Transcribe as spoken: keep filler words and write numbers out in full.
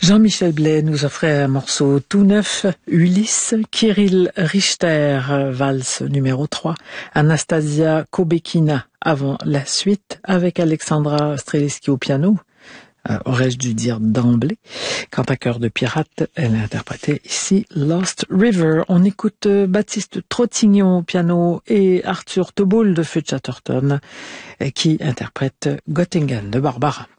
Jean-Michel Blais nous offrait un morceau tout neuf, Ulysse, Kirill Richter, valse numéro trois, Anastasia Kobekina avant la suite avec Alexandra Streliski au piano. Euh, aurais-je dû dire d'emblée. Quant à Cœur de pirate, elle a interprété ici Lost River. On écoute euh, Baptiste Trottignon au piano et Arthur Teboul de Feu Chatterton euh, qui interprète Göttingen de Barbara.